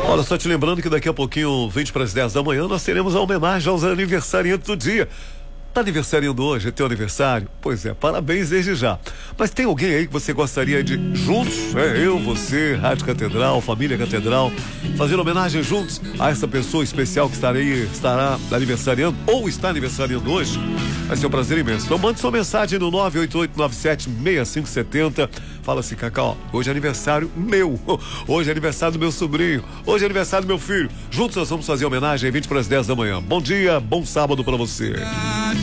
Olha, só te lembrando que daqui a pouquinho, 20 para as 10 da manhã, nós teremos a homenagem aos aniversariantes do dia. Tá aniversariando hoje, é teu aniversário? Pois é, parabéns desde já. Mas tem alguém aí que você gostaria de, juntos, eu, você, Rádio Catedral, Família Catedral, fazer homenagem juntos a essa pessoa especial que estará aniversariando ou está aniversariando hoje? Vai ser um prazer imenso. Então mande sua mensagem no 988976570. Fala assim, Cacau, hoje é aniversário meu, hoje é aniversário do meu sobrinho, hoje é aniversário do meu filho. Juntos nós vamos fazer homenagem 20 para as 10 da manhã. Bom dia, bom sábado para você.